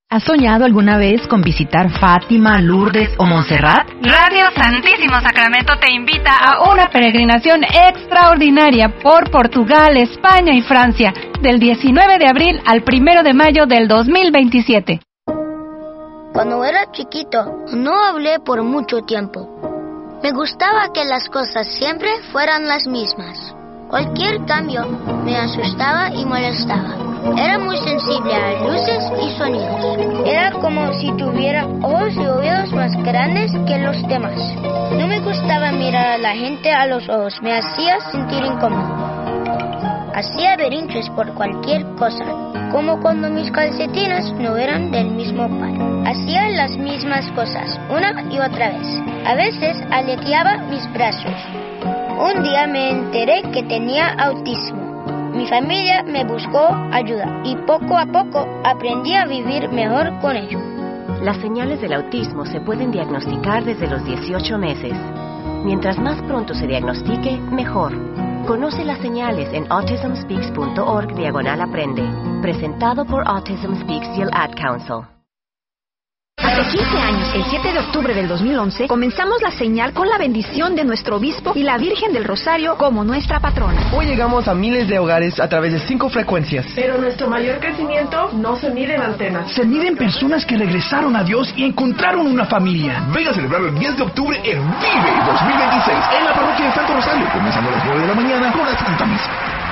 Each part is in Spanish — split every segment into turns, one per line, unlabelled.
¿Has soñado alguna vez con visitar Fátima, Lourdes o Montserrat?
Radio Santísimo Sacramento te invita a una peregrinación extraordinaria por Portugal, España y Francia, del 19 de abril al 1 de mayo del 2027.
Cuando era chiquito, no hablé por mucho tiempo. Me gustaba que las cosas siempre fueran las mismas. Cualquier cambio me asustaba y molestaba. Era muy sensible a luces y sonidos. Era como si tuviera ojos y oídos más grandes que los demás. No me gustaba mirar a la gente a los ojos. Me hacía sentir incómodo. Hacía berrinches por cualquier cosa, como cuando mis calcetines no eran del mismo par. Hacía las mismas cosas, una y otra vez. A veces aleteaba mis brazos. Un día me enteré que tenía autismo. Mi familia me buscó ayuda y poco a poco aprendí a vivir mejor con ello.
Las señales del autismo se pueden diagnosticar desde los 18 meses. Mientras más pronto se diagnostique, mejor. Conoce las señales en autismspeaks.org/aprende. Presentado por Autism Speaks y el Ad Council.
Hace 15 años, el 7 de octubre del 2011, comenzamos la señal con la bendición de nuestro obispo y la Virgen del Rosario como nuestra patrona.
Hoy llegamos a miles de hogares a través de 5 frecuencias.
Pero nuestro mayor crecimiento no se mide en antenas.
Se mide en personas que regresaron a Dios y encontraron una familia.
Ven a celebrarlo el 10 de octubre en Vive 2026 en la parroquia de Santo Rosario, comenzando a las 9 de la mañana con la Santa Misa.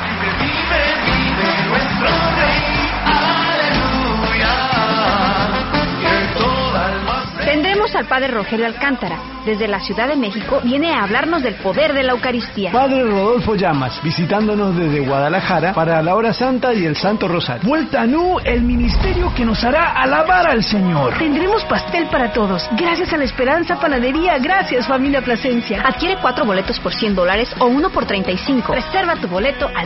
Vive nuestro Rey.
Tendremos al Padre Rogelio Alcántara. Desde la Ciudad de México viene a hablarnos del poder de la Eucaristía.
Padre Rodolfo Llamas, visitándonos desde Guadalajara para la Hora Santa y el Santo Rosario.
Vuelta a Nu, el ministerio que nos hará alabar al Señor.
Tendremos pastel para todos. Gracias a la Esperanza Panadería. Gracias, familia Plasencia.
Adquiere 4 boletos por $100 o 1 por $35. Reserva tu boleto al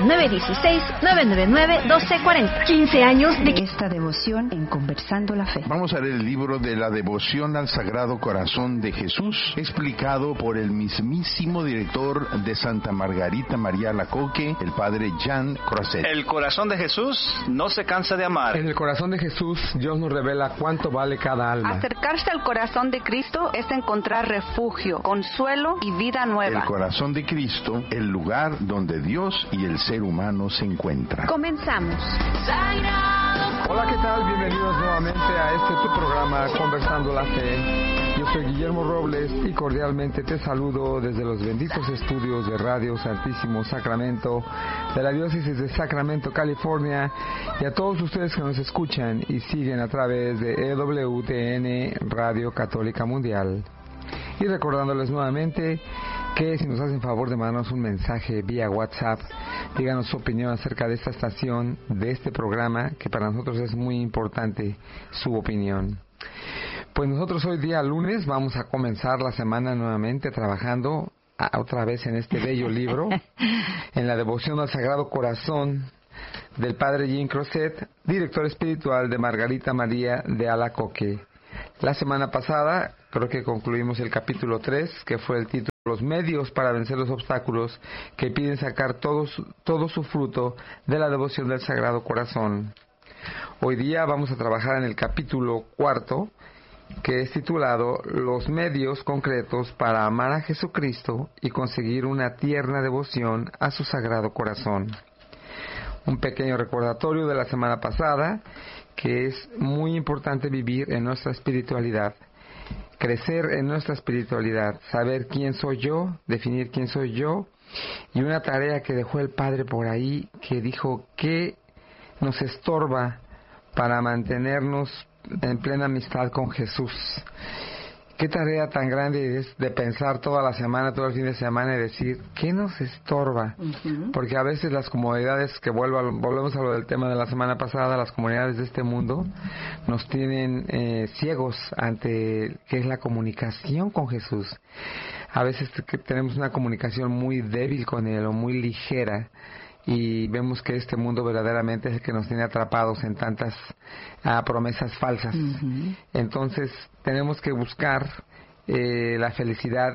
916-999-1240.
15 años de esta devoción en Conversando la Fe.
Vamos a leer el libro de la devoción al Sagrado Corazón de Jesús, explicado por el mismísimo director de Santa Margarita María Alacoque, el padre Jean Croiset.
El corazón de Jesús no se cansa de amar.
En el corazón de Jesús, Dios nos revela cuánto vale cada alma.
Acercarse al corazón de Cristo es encontrar refugio, consuelo y vida nueva.
El corazón de Cristo, el lugar donde Dios y el ser humano se encuentran.
Comenzamos.
Hola, ¿qué tal? Bienvenidos nuevamente a este tu programa Conversando la Fe. Yo soy Guillermo Robles y cordialmente te saludo desde los benditos estudios de Radio Santísimo Sacramento de la Diócesis de Sacramento, California, y a todos ustedes que nos escuchan y siguen a través de EWTN Radio Católica Mundial. Y recordándoles nuevamente que si nos hacen favor de mandarnos un mensaje vía WhatsApp, díganos su opinión acerca de esta estación, de este programa, que para nosotros es muy importante su opinión. Pues nosotros hoy día lunes vamos a comenzar la semana nuevamente trabajando otra vez en este bello libro, en la devoción al Sagrado Corazón del Padre Jean Croiset, director espiritual de Margarita María de Alacoque. La semana pasada creo que concluimos el capítulo 3, que fue el título Los medios para vencer los obstáculos que piden sacar todo su fruto de la devoción del Sagrado Corazón. Hoy día vamos a trabajar en el capítulo 4, que es titulado Los medios concretos para amar a Jesucristo y conseguir una tierna devoción a su Sagrado Corazón. Un pequeño recordatorio de la semana pasada, que es muy importante vivir en nuestra espiritualidad, crecer en nuestra espiritualidad, saber quién soy yo, definir quién soy yo, y una tarea que dejó el Padre por ahí, que dijo que nos estorba para mantenernos en plena amistad con Jesús. Qué tarea tan grande es de pensar toda la semana, todo el fin de semana y decir, ¿qué nos estorba? Porque a veces las comodidades, que volvemos a lo del tema de la semana pasada, las comodidades de este mundo nos tienen ciegos ante qué es la comunicación con Jesús. A veces tenemos una comunicación muy débil con Él o muy ligera, y vemos que este mundo verdaderamente es el que nos tiene atrapados en tantas promesas falsas. Entonces tenemos que buscar la felicidad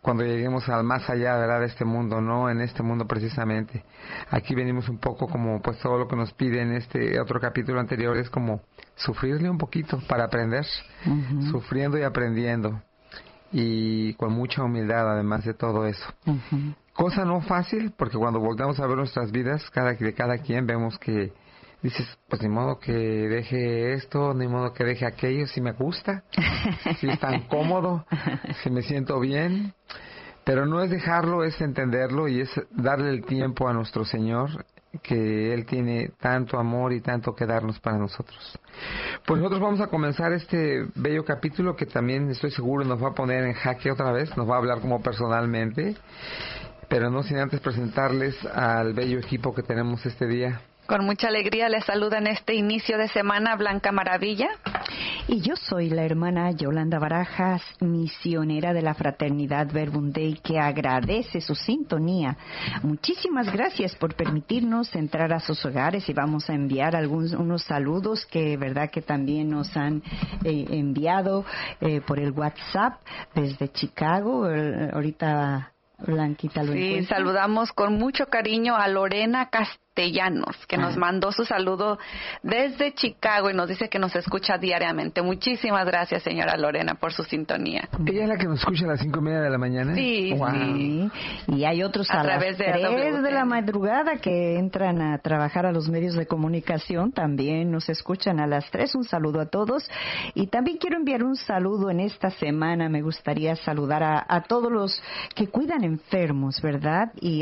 cuando lleguemos al más allá, ¿verdad?, de este mundo, no en este mundo precisamente. Aquí venimos un poco como, pues todo lo que nos pide en este otro capítulo anterior es como sufrirle un poquito para aprender, sufriendo y aprendiendo, y con mucha humildad además de todo eso. Cosa no fácil, porque cuando volvemos a ver nuestras vidas, de cada quien, vemos que dices, pues ni modo que deje esto, ni modo que deje aquello, si me gusta, si es tan cómodo, si me siento bien. Pero no es dejarlo, es entenderlo y es darle el tiempo a nuestro Señor, que Él tiene tanto amor y tanto que darnos para nosotros. Pues nosotros vamos a comenzar este bello capítulo que también estoy seguro nos va a poner en jaque otra vez, nos va a hablar como personalmente, pero no sin antes presentarles al bello equipo que tenemos este día.
Con mucha alegría les saluda en este inicio de semana Blanca Maravilla.
Y yo soy la hermana Yolanda Barajas, misionera de la Fraternidad Verbum Dei, que agradece su sintonía. Muchísimas gracias por permitirnos entrar a sus hogares y vamos a enviar unos saludos que, verdad, que también nos han enviado por el WhatsApp desde Chicago. Ahorita Blanquita lo encuentra.
Sí, saludamos con mucho cariño a Lorena Castellanos, que nos mandó su saludo desde Chicago y nos dice que nos escucha diariamente. Muchísimas gracias, señora Lorena, por su sintonía.
¿Ella es la que nos escucha a las 5:30 de la mañana?
Sí,
wow.
Sí. Y hay otros a las 3 de la madrugada que entran a trabajar a los medios de comunicación. También nos escuchan a las 3. Un saludo a todos. Y también quiero enviar un saludo en esta semana. Me gustaría saludar a todos los que cuidan enfermos, ¿verdad? Y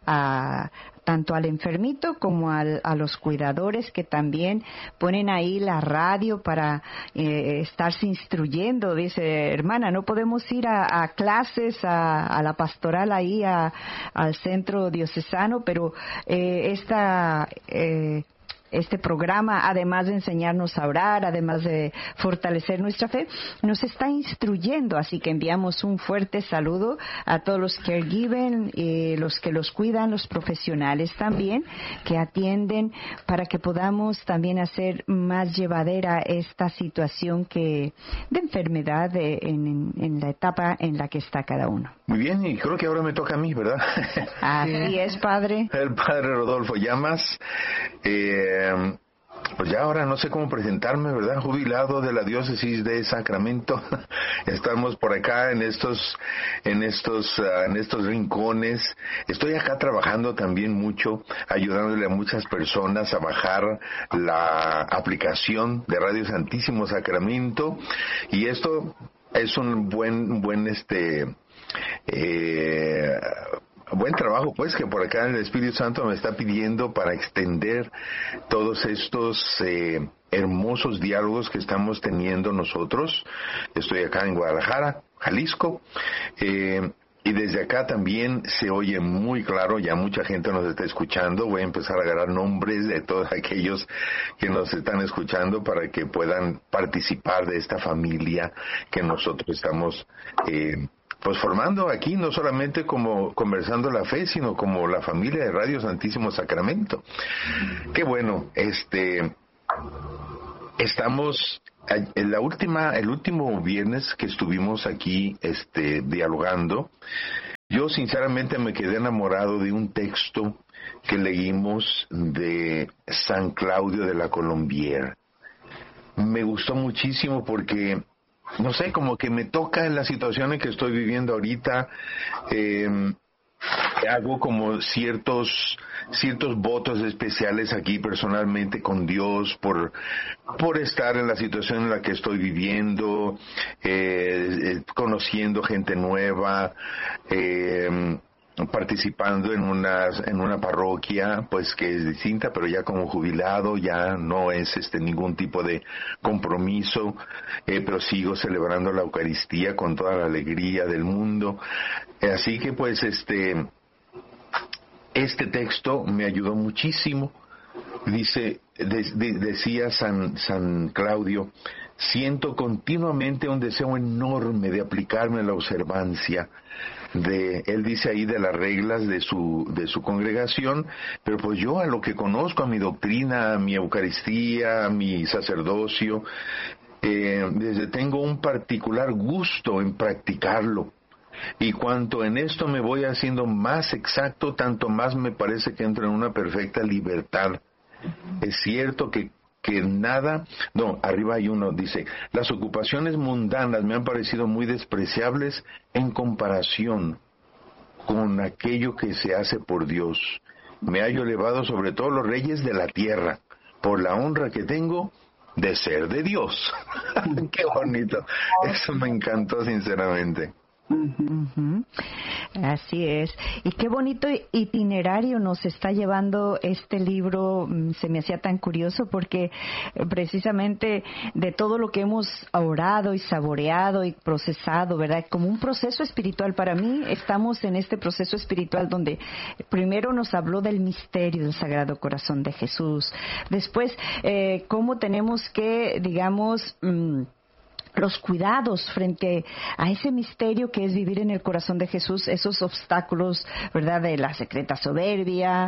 tanto al enfermito como a los cuidadores que también ponen ahí la radio para estarse instruyendo. Dice, hermana, no podemos ir a clases, a la pastoral ahí, al centro diocesano, pero este programa, además de enseñarnos a orar, además de fortalecer nuestra fe, nos está instruyendo. Así que enviamos un fuerte saludo a todos los caregivers, los que los cuidan, los profesionales también, que atienden, para que podamos también hacer más llevadera esta situación de enfermedad en la etapa en la que está cada uno.
Muy bien, y creo que ahora me toca a mí, ¿verdad?
Así es, padre.
El padre Rodolfo Llamas. Pues ya ahora no sé cómo presentarme, ¿verdad? Jubilado de la diócesis de Sacramento. Estamos por acá en estos rincones. Estoy acá trabajando también mucho, ayudándole a muchas personas a bajar la aplicación de Radio Santísimo Sacramento, y esto es un buen trabajo, pues, que por acá el Espíritu Santo me está pidiendo para extender todos estos hermosos diálogos que estamos teniendo nosotros. Estoy acá en Guadalajara, Jalisco, y desde acá también se oye muy claro, ya mucha gente nos está escuchando. Voy a empezar a agarrar nombres de todos aquellos que nos están escuchando para que puedan participar de esta familia que nosotros estamos pues formando aquí, no solamente como Conversando la Fe, sino como la familia de Radio Santísimo Sacramento. Qué bueno, estamos el último viernes que estuvimos aquí dialogando. Yo sinceramente me quedé enamorado de un texto que leímos de San Claudio de la Colombière. Me gustó muchísimo porque, no sé, como que me toca en la situación en que estoy viviendo ahorita. Hago como ciertos votos especiales aquí personalmente con Dios por estar en la situación en la que estoy viviendo, conociendo gente nueva, participando en una parroquia pues que es distinta, pero ya como jubilado, ya no es ningún tipo de compromiso, pero sigo celebrando la Eucaristía con toda la alegría del mundo. Así que pues este texto me ayudó muchísimo. Decía San Claudio: siento continuamente un deseo enorme de aplicarme a la observancia él dice ahí de las reglas de su congregación, pero pues yo a lo que conozco, a mi doctrina, a mi Eucaristía, a mi sacerdocio, tengo un particular gusto en practicarlo. Y cuanto en esto me voy haciendo más exacto, tanto más me parece que entro en una perfecta libertad. Es cierto que nada, no, arriba hay uno, dice, las ocupaciones mundanas me han parecido muy despreciables en comparación con aquello que se hace por Dios. Me hallo elevado sobre todos los reyes de la tierra, por la honra que tengo de ser de Dios. Qué bonito, eso me encantó sinceramente.
Uh-huh. Así es. Y qué bonito itinerario nos está llevando este libro. Se me hacía tan curioso porque precisamente de todo lo que hemos orado y saboreado y procesado, ¿verdad? Como un proceso espiritual. Para mí estamos en este proceso espiritual donde primero nos habló del misterio del Sagrado Corazón de Jesús. Después, cómo tenemos que, digamos, los cuidados frente a ese misterio que es vivir en el corazón de Jesús, esos obstáculos, ¿verdad?, de la secreta soberbia,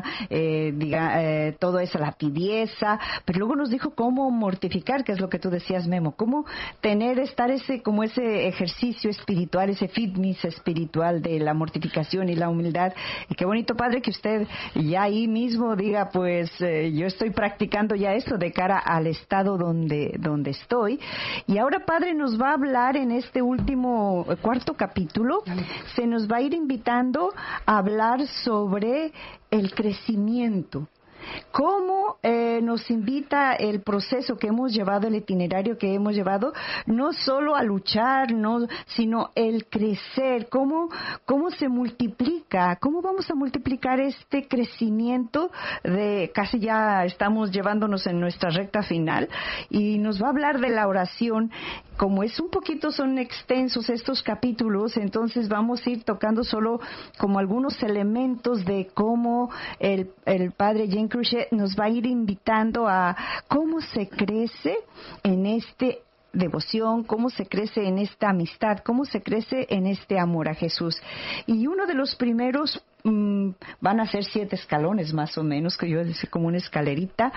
todo eso, la tibieza, pero luego nos dijo cómo mortificar, que es lo que tú decías, Memo, cómo estar como ese ejercicio espiritual, ese fitness espiritual de la mortificación y la humildad. Y qué bonito, Padre, que usted ya ahí mismo diga, pues yo estoy practicando ya esto de cara al estado donde estoy. Y ahora, Padre, nos va a hablar en este último cuarto capítulo, se nos va a ir invitando a hablar sobre el crecimiento. ¿Cómo nos invita el proceso que hemos llevado, el itinerario que hemos llevado, no solo a luchar, sino el crecer? ¿Cómo se multiplica? ¿Cómo vamos a multiplicar este crecimiento? Casi ya estamos llevándonos en nuestra recta final y nos va a hablar de la oración. Como son extensos estos capítulos, entonces vamos a ir tocando solo como algunos elementos de cómo el Padre Jean Croucier nos va a ir invitando a cómo se crece en devoción, cómo se crece en esta amistad, cómo se crece en este amor a Jesús. Y uno de los primeros van a ser 7 escalones más o menos, que yo voy a decir como una escalerita,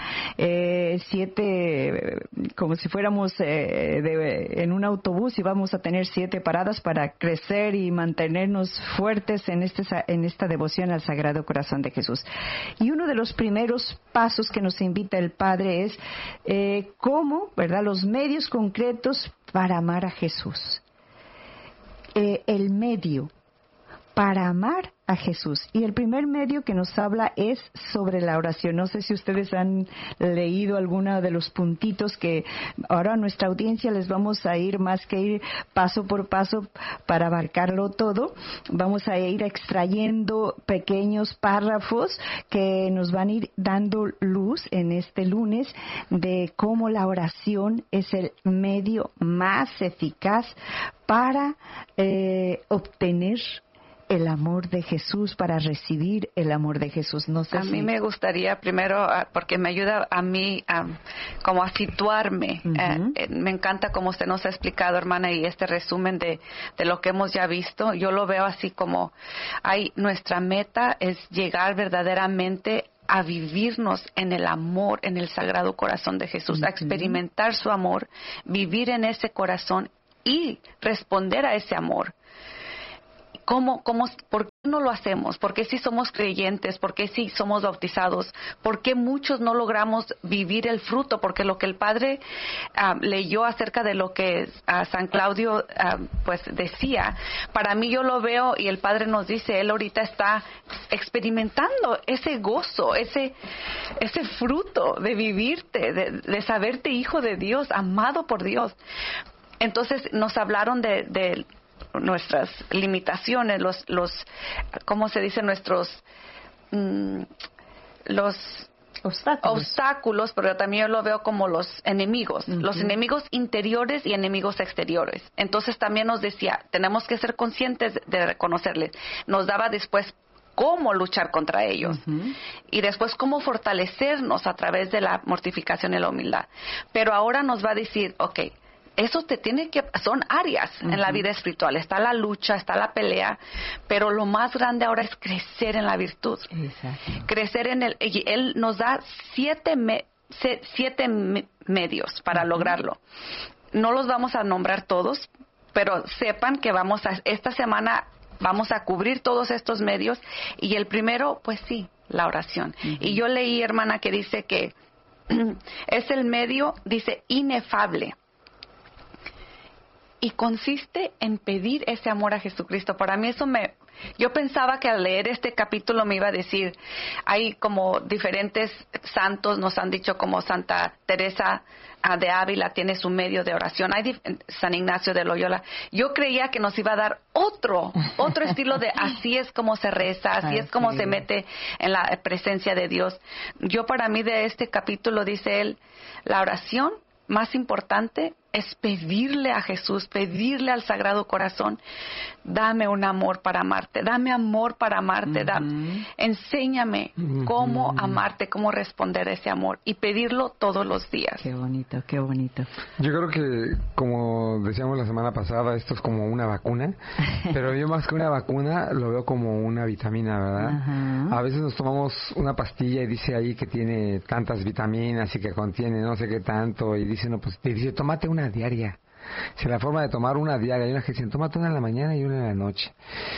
7, como si fuéramos en un autobús y vamos a tener 7 paradas para crecer y mantenernos fuertes en esta devoción al Sagrado Corazón de Jesús. Y uno de los primeros pasos que nos invita el Padre es cómo, ¿verdad?, los medios concretos para amar a Jesús. El medio para amar a Jesús. Y el primer medio que nos habla es sobre la oración. No sé si ustedes han leído alguno de los puntitos que ahora a nuestra audiencia les vamos a ir más que ir paso por paso para abarcarlo todo. Vamos a ir extrayendo pequeños párrafos que nos van a ir dando luz en este lunes de cómo la oración es el medio más eficaz para obtener el amor de Jesús, para recibir el amor de Jesús. No sé
mí me gustaría primero, porque me ayuda a mí como a situarme. Uh-huh. Me encanta como usted nos ha explicado, hermana, y este resumen de lo que hemos ya visto. Yo lo veo así como nuestra meta es llegar verdaderamente a vivirnos en el amor, en el Sagrado Corazón de Jesús, uh-huh, a experimentar su amor, vivir en ese corazón y responder a ese amor. ¿Por qué no lo hacemos? ¿Por qué si somos creyentes? ¿Por qué si somos bautizados? ¿Por qué muchos no logramos vivir el fruto? Porque lo que el Padre leyó acerca de lo que San Claudio pues decía, para mí yo lo veo y el Padre nos dice, él ahorita está experimentando ese gozo, ese fruto de vivirte, de saberte hijo de Dios, amado por Dios. Entonces nos hablaron de nuestras limitaciones, ¿cómo se dice? Los obstáculos, pero también yo lo veo como los enemigos, uh-huh, los enemigos interiores y enemigos exteriores. Entonces también nos decía, tenemos que ser conscientes de reconocerles. Nos daba después cómo luchar contra ellos, uh-huh, y después cómo fortalecernos a través de la mortificación y la humildad. Pero ahora nos va a decir, okay, eso son áreas, uh-huh, en la vida espiritual. Está la lucha, está la pelea, pero lo más grande ahora es crecer en la virtud. Exacto. Crecer y él nos da 7 medios para, uh-huh, lograrlo. No los vamos a nombrar todos, pero sepan que esta semana vamos a cubrir todos estos medios. Y el primero, pues sí, la oración. Y yo leí, hermana, que dice que es el medio, dice, inefable. Y consiste en pedir ese amor a Jesucristo. Para mí yo pensaba que al leer este capítulo me iba a decir, hay como diferentes santos, nos han dicho como Santa Teresa de Ávila tiene su medio de oración, hay San Ignacio de Loyola. Yo creía que nos iba a dar otro estilo de así es como se reza, así es como se mete en la presencia de Dios. Para mí de este capítulo dice él, la oración más importante es pedirle a Jesús, pedirle al Sagrado Corazón, dame un amor para amarte, dame amor para amarte, enséñame cómo amarte, cómo responder a ese amor y pedirlo todos los días.
Qué bonito, qué bonito.
Yo creo que, como decíamos la semana pasada, esto es como una vacuna, pero yo más que una vacuna lo veo como una vitamina, ¿verdad? A veces nos tomamos una pastilla y dice ahí que tiene tantas vitaminas y que contiene no sé qué tanto, y dice, no, pues te dice, tómate una diaria. Si la forma de tomar una diaria, hay una que dicen, tómate una en la mañana y una en la noche.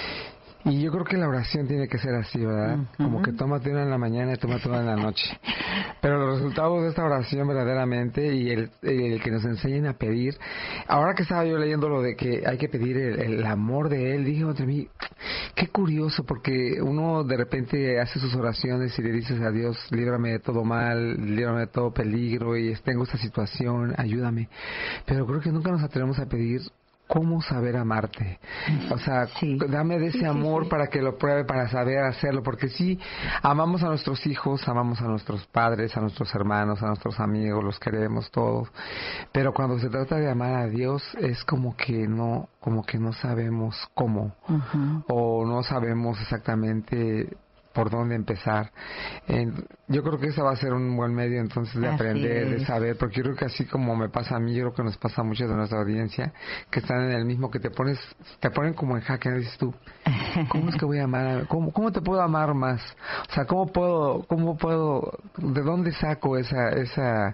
Y yo creo que la oración tiene que ser así, ¿verdad? Como que tómate una en la mañana y tómate una en la noche. Pero los resultados de esta oración verdaderamente y el que nos enseñen a pedir. Ahora que estaba yo leyendo lo de que hay que pedir el amor de Él, dije entre mí, qué curioso, porque uno de repente hace sus oraciones y le dices a Dios, líbrame de todo mal, líbrame de todo peligro y tengo esta situación, ayúdame. Pero creo que nunca nos atrevemos a pedir ¿cómo saber amarte? O sea, dame de ese amor para que lo pruebe, para saber hacerlo, porque sí, amamos a nuestros hijos, amamos a nuestros padres, a nuestros hermanos, a nuestros amigos, los queremos todos, pero cuando se trata de amar a Dios es como que no sabemos cómo, o no sabemos exactamente por dónde empezar. Yo creo que ese va a ser un buen medio entonces de aprender, de saber, porque yo creo que así como me pasa a mí, yo creo que nos pasa a muchos de nuestra audiencia que están en el mismo, que te ponen como en jaque, ¿no? Dices tú, ¿cómo es que voy a amar? ¿Cómo te puedo amar más? O sea, ¿cómo puedo, de dónde saco ese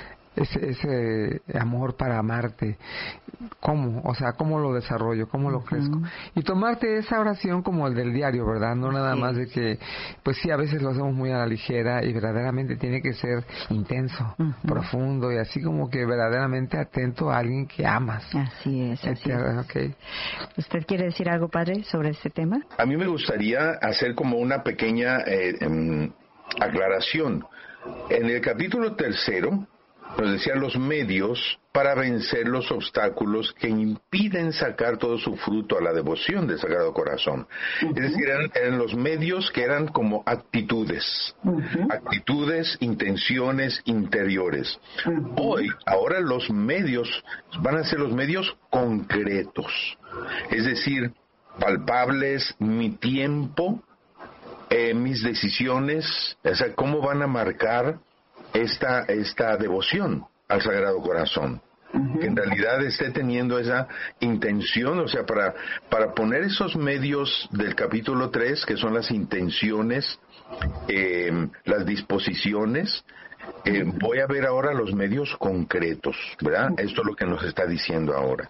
amor para amarte? ¿Cómo? O sea, ¿cómo lo desarrollo? ¿Cómo lo crezco? Y tomarte esa oración como el del diario, ¿verdad? No nada más de que, pues sí, a veces lo hacemos muy a la ligera y verdaderamente tiene que ser intenso, profundo y así como que verdaderamente atento a alguien que amas.
Así es.
Okay.
¿Usted quiere decir algo, padre, sobre este tema?
A mí me gustaría hacer como una pequeña aclaración. En el capítulo 3 nos decían los medios para vencer los obstáculos que impiden sacar todo su fruto a la devoción del Sagrado Corazón. Es decir, eran los medios que eran como actitudes, intenciones interiores. Ahora los medios van a ser los medios concretos, es decir, palpables, mi tiempo, mis decisiones, o sea, cómo van a marcar esta devoción al Sagrado Corazón, que en realidad esté teniendo esa intención, o sea, para poner esos medios del capítulo 3, que son las intenciones, las disposiciones, voy a ver ahora los medios concretos, ¿verdad? Esto es lo que nos está diciendo ahora.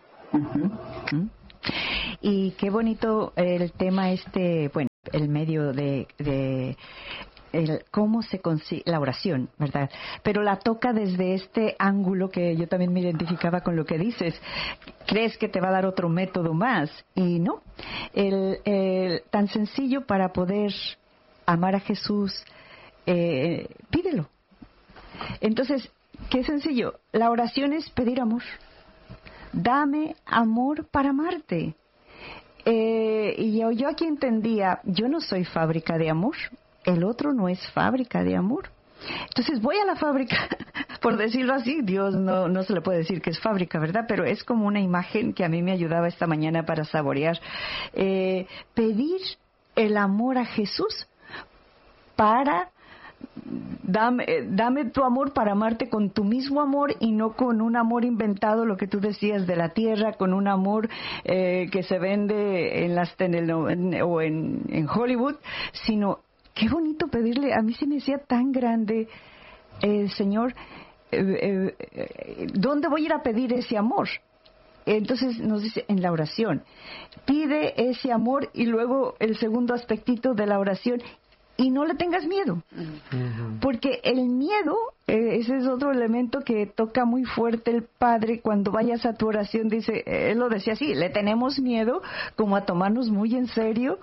Y qué bonito el tema el medio de cómo se consigue la oración, ¿verdad? Pero la toca desde este ángulo que yo también me identificaba con lo que dices. Crees que te va a dar otro método más y no. Tan sencillo para poder amar a Jesús, pídelo. Entonces, qué sencillo. La oración es pedir amor. Dame amor para amarte. Y yo aquí entendía, yo no soy fábrica de amor. El otro no es fábrica de amor. Entonces voy a la fábrica, por decirlo así. Dios no se le puede decir que es fábrica, ¿verdad? Pero es como una imagen que a mí me ayudaba esta mañana para saborear. Pedir el amor a Jesús para... Dame tu amor para amarte con tu mismo amor y no con un amor inventado, lo que tú decías, de la tierra, con un amor que se vende en Hollywood, sino... Qué bonito pedirle, a mí se me decía tan grande, Señor, ¿dónde voy a ir a pedir ese amor? entonces nos dice en la oración, pide ese amor, y luego el segundo aspectito de la oración, y no le tengas miedo, porque el miedo, ese es otro elemento que toca muy fuerte el Padre cuando vayas a tu oración. Dice, él lo decía así, le tenemos miedo como a tomarnos muy en serio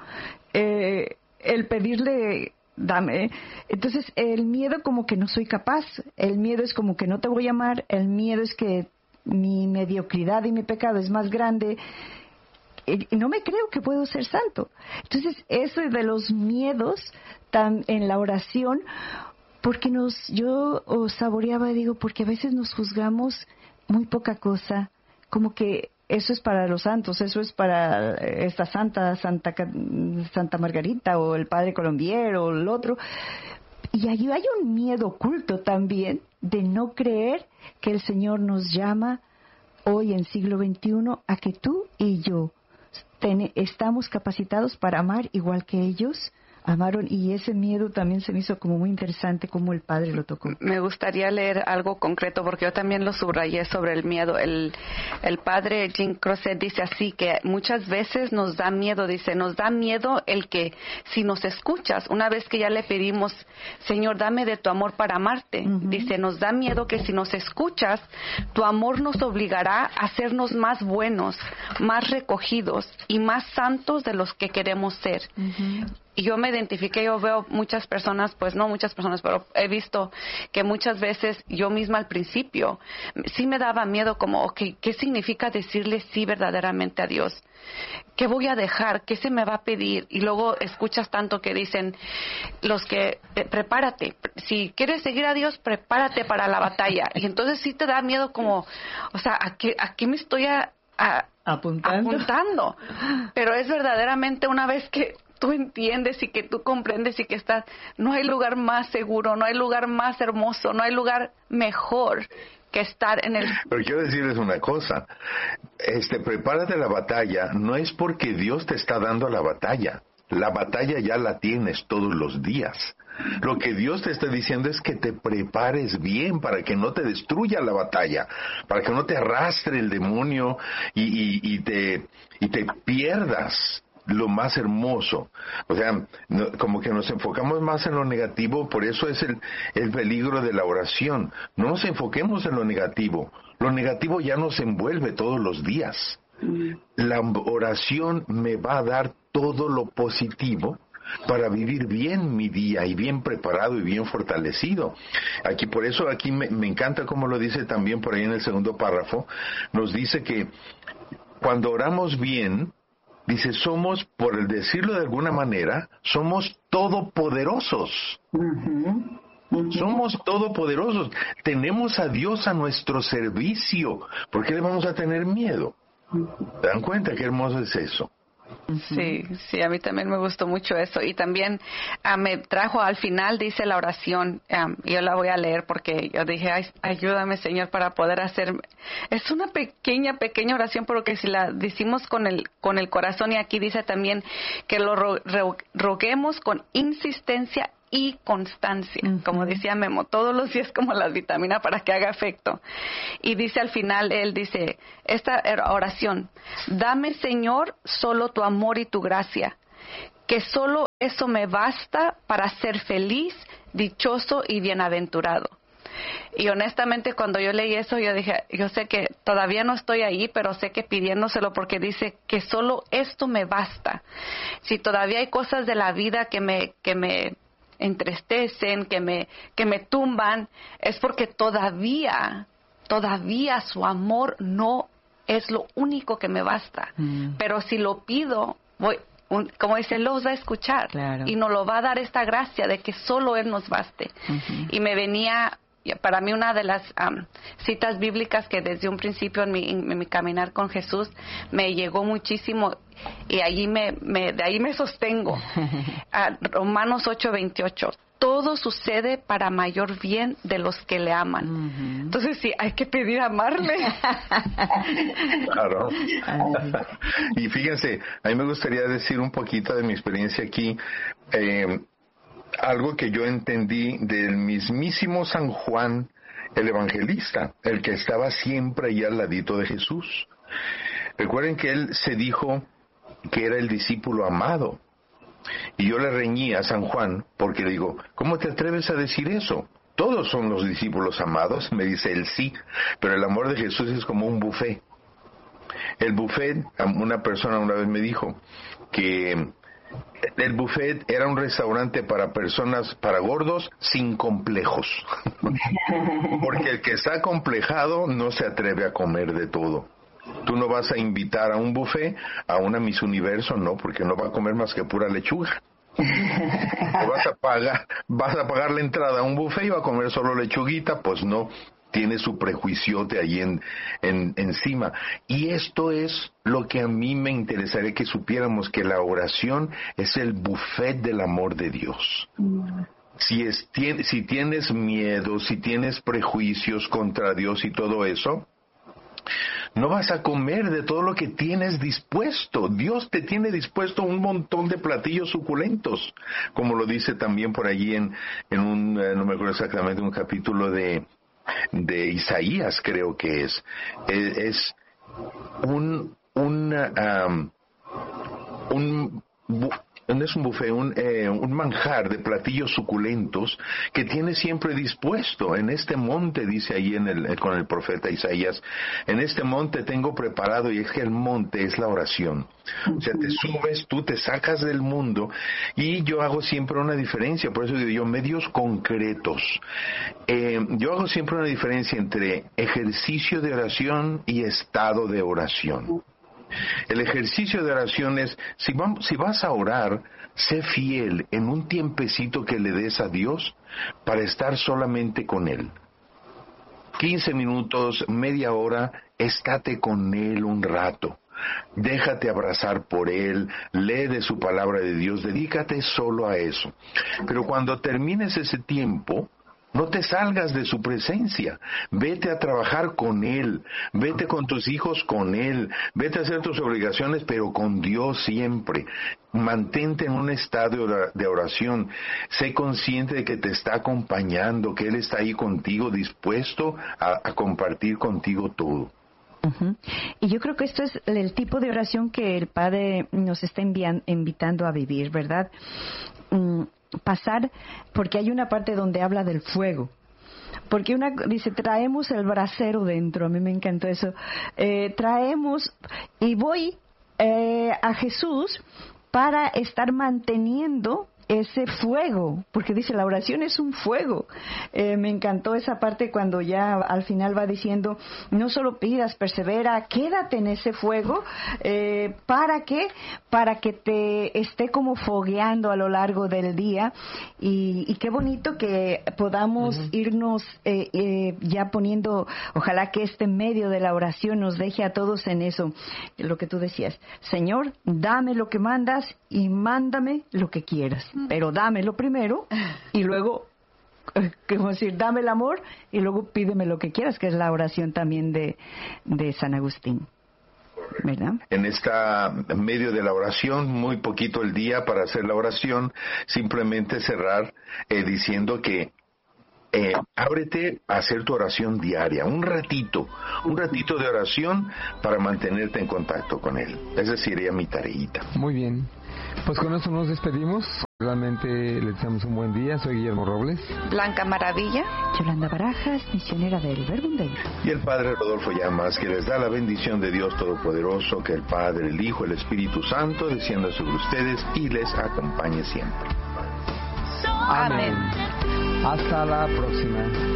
el pedirle, dame. Entonces el miedo como que no soy capaz, el miedo es como que no te voy a amar, el miedo es que mi mediocridad y mi pecado es más grande, y no me creo que puedo ser santo. Entonces, eso de los miedos en la oración, porque yo saboreaba, digo, porque a veces nos juzgamos muy poca cosa, como que eso es para los santos, eso es para esta Santa Margarita, o el Padre Colombier, o el otro. Y allí hay un miedo oculto también de no creer que el Señor nos llama hoy en siglo XXI a que tú y yo estamos capacitados para amar igual que ellos amaron, y ese miedo también se me hizo como muy interesante como el Padre lo tocó.
Me gustaría leer algo concreto porque yo también lo subrayé sobre el miedo. El Padre Jean Crozet dice así, que muchas veces nos da miedo, dice, nos da miedo el que si nos escuchas, una vez que ya le pedimos, Señor, dame de tu amor para amarte, dice, nos da miedo que si nos escuchas, tu amor nos obligará a hacernos más buenos, más recogidos y más santos de los que queremos ser. Y yo me identifiqué, yo veo muchas personas, pues no muchas personas, pero he visto que muchas veces yo misma al principio sí me daba miedo como, okay, ¿qué significa decirle sí verdaderamente a Dios? ¿Qué voy a dejar? ¿Qué se me va a pedir? Y luego escuchas tanto que dicen los que, prepárate, si quieres seguir a Dios, prepárate para la batalla. Y entonces sí te da miedo como, o sea, ¿a qué me estoy apuntando? Pero es verdaderamente una vez que tú entiendes y que tú comprendes y que estás, no hay lugar más seguro, no hay lugar más hermoso, no hay lugar mejor que estar en el...
Pero quiero decirles una cosa, prepárate a la batalla, no es porque Dios te está dando la batalla ya la tienes todos los días. Lo que Dios te está diciendo es que te prepares bien para que no te destruya la batalla, para que no te arrastre el demonio y te pierdas lo más hermoso. O sea, como que nos enfocamos más en lo negativo, por eso es el peligro de la oración. No nos enfoquemos en lo negativo ya nos envuelve todos los días. La oración me va a dar todo lo positivo para vivir bien mi día y bien preparado y bien fortalecido. Por eso me encanta como lo dice también por ahí en el segundo párrafo, nos dice que cuando oramos bien, dice, somos, por decirlo de alguna manera, somos todopoderosos. Somos todopoderosos. Tenemos a Dios a nuestro servicio. ¿Por qué le vamos a tener miedo? ¿Se dan cuenta qué hermoso es eso?
Sí, a mí también me gustó mucho eso. Y también me trajo al final, dice la oración, yo la voy a leer porque yo dije, ayúdame Señor para poder hacer. Es una pequeña oración, pero que si la decimos con el corazón, y aquí dice también que lo roguemos con insistencia y constancia, como decía Memo, todos los días como las vitaminas para que haga efecto. Y dice al final, él dice, esta oración, dame Señor solo tu amor y tu gracia, que solo eso me basta para ser feliz, dichoso y bienaventurado. Y honestamente cuando yo leí eso, yo dije, yo sé que todavía no estoy ahí, pero sé que pidiéndoselo porque dice que solo esto me basta. Si todavía hay cosas de la vida que me entristecen, que me tumban, es porque todavía su amor no es lo único que me basta. Pero si lo pido, como dice, Él los va a escuchar. Claro. Y nos lo va a dar esta gracia de que solo Él nos baste. Y me venía, para mí, una de las citas bíblicas que desde un principio en mi caminar con Jesús me llegó muchísimo, y allí de ahí me sostengo. Romanos 8:28. Todo sucede para mayor bien de los que le aman. Entonces sí, hay que pedir amarle.
Claro. Y fíjense, a mí me gustaría decir un poquito de mi experiencia aquí. Algo que yo entendí del mismísimo San Juan, el evangelista, el que estaba siempre ahí al ladito de Jesús. Recuerden que él se dijo que era el discípulo amado. Y yo le reñí a San Juan porque le digo, ¿cómo te atreves a decir eso? Todos son los discípulos amados. Me dice él, sí, pero el amor de Jesús es como un buffet. El buffet, una persona una vez me dijo que el buffet era un restaurante para personas, para gordos, sin complejos. Porque el que está complejado no se atreve a comer de todo. Tú no vas a invitar a un buffet, a una Miss Universo, no, porque no va a comer más que pura lechuga. O vas a pagar la entrada a un buffet y va a comer solo lechuguita, pues no, tiene su prejuiciote ahí encima. Y esto es lo que a mí me interesaría que supiéramos, que la oración es el buffet del amor de Dios. Si tienes miedo, si tienes prejuicios contra Dios y todo eso, no vas a comer de todo lo que tienes dispuesto. Dios te tiene dispuesto un montón de platillos suculentos, como lo dice también por allí en un, no me acuerdo exactamente, un capítulo de Isaías, creo que es no es un buffet, un manjar de platillos suculentos que tiene siempre dispuesto. En este monte, dice ahí con el profeta Isaías, en este monte tengo preparado, y es que el monte es la oración. O sea, te subes, tú te sacas del mundo, y yo hago siempre una diferencia, por eso digo yo, medios concretos. Yo hago siempre una diferencia entre ejercicio de oración y estado de oración. El ejercicio de oración es, si vas a orar, sé fiel en un tiempecito que le des a Dios para estar solamente con Él. 15 minutos, media hora, estate con Él un rato. Déjate abrazar por Él, lee de su palabra de Dios, dedícate solo a eso. Pero cuando termines ese tiempo, no te salgas de su presencia, vete a trabajar con Él, vete con tus hijos con Él, vete a hacer tus obligaciones, pero con Dios siempre. Mantente en un estado de oración, sé consciente de que te está acompañando, que Él está ahí contigo, dispuesto a compartir contigo todo.
Uh-huh. Y yo creo que esto es el tipo de oración que el Padre nos está invitando a vivir, ¿verdad? Pasar, porque hay una parte donde habla del fuego, porque dice, traemos el brasero dentro. A mí me encantó eso. Traemos, y voy a Jesús para estar manteniendo ese fuego, porque dice, la oración es un fuego. Me encantó esa parte cuando ya al final va diciendo, no solo pidas, persevera, quédate en ese fuego. ¿Para qué? Para que te esté como fogueando a lo largo del día. Y qué bonito que podamos irnos ya poniendo, ojalá que este medio de la oración nos deje a todos en eso, lo que tú decías, Señor, dame lo que mandas y mándame lo que quieras. Pero dámelo primero y luego, como decir, dame el amor y luego pídeme lo que quieras, que es la oración también de San Agustín, ¿verdad? En esta medio de la oración, muy poquito el día para hacer la oración, simplemente cerrar diciendo que ábrete a hacer tu oración diaria, un ratito de oración para mantenerte en contacto con Él. Esa sería mi tareita.
Muy bien. Pues con eso nos despedimos. Realmente les deseamos un buen día. Soy Guillermo Robles.
Blanca Maravilla.
Yolanda Barajas, misionera del Verbunday.
Y el Padre Rodolfo Llamas, que les da la bendición de Dios Todopoderoso, que el Padre, el Hijo, el Espíritu Santo descienda sobre ustedes y les acompañe siempre.
Amén. Hasta la próxima.